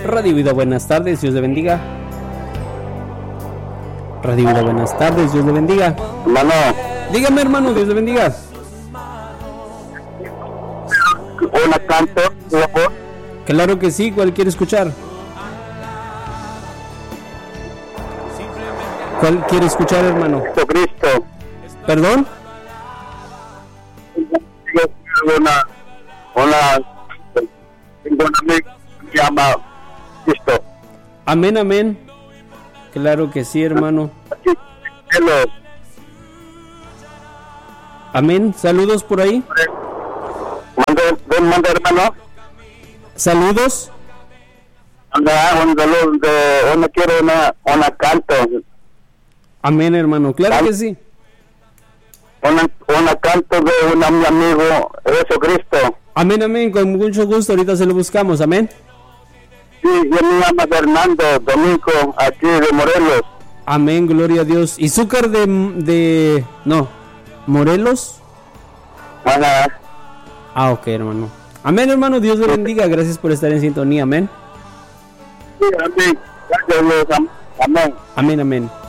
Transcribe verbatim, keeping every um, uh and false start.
Radio Vida, buenas tardes, Dios le bendiga. Radio Vida, buenas tardes, Dios le bendiga. Hermano. Dígame, hermano, Dios le bendiga. Una canto, por favor. Claro que sí, ¿cuál quiere escuchar? ¿Cuál quiere escuchar, hermano? Jesucristo. ¿Perdón? Una, una, una amiga que se llama Cristo. Amén, amén. Claro que sí, hermano. Hello. Amén. Saludos por ahí. Manda, manda, hermano. Saludos. Anda, un saludo de, uno quiere una, una canto. Amén, hermano. Claro ¿Can? que sí. Una, una canto de un amigo Jesucristo. Amén, amén. Con mucho gusto. Ahorita se lo buscamos. Amén. Sí, yo me llamo Fernando Domingo, aquí de Morelos. Amén, gloria a Dios. ¿Y Zúcar de, de... no, Morelos? Ajá. Ah, ok, hermano. Amén, hermano. Dios le bendiga. Gracias por estar en sintonía. Amén. Sí, amén. Gracias, Dios. Amén. Amén, amén.